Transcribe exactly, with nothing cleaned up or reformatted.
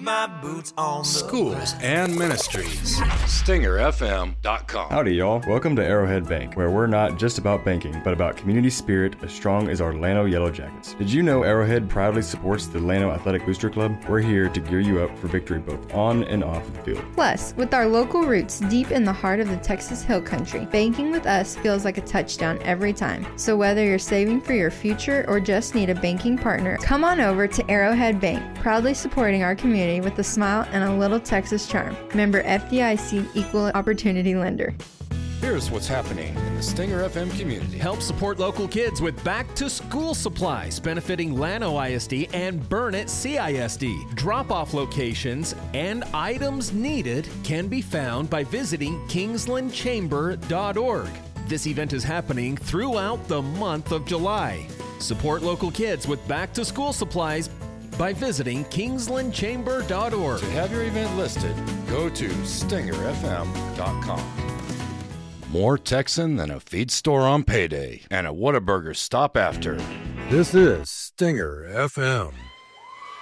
my boots on the schools ground. and ministries. Stinger F M dot com. Howdy, y'all. Welcome to Arrowhead Bank, where we're not just about banking, but about community spirit as strong as our Llano Yellow Jackets. Did you know Arrowhead proudly supports the Llano Athletic Booster Club? We're here to gear you up for victory both on and off the field. Plus, with our local roots deep in the heart of the Texas Hill Country, banking with us feels like a touchdown every time. So whether you're saving for your future or just need a banking partner, come on over to Arrowhead Bank, proudly supporting our community with a smile and a little Texas charm. Member F D I C Equal Opportunity Lender. Here's what's happening in the Stinger F M community. Help support local kids with back-to-school supplies benefiting Llano I S D and Burnett C I S D. Drop-off locations and items needed can be found by visiting kingsland chamber dot org. This event is happening throughout the month of July. Support local kids with back-to-school supplies by visiting kingsland chamber dot org. To have your event listed, go to stinger F M dot com. More Texan than a feed store on payday and a Whataburger stop after. This is Stinger F M.